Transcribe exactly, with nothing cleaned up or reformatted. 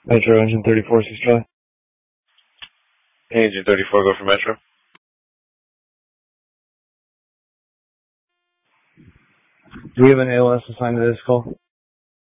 Metro engine thirty-four, six Charlie. Engine thirty-four, go for Metro. Do we have an A L S assigned to this call?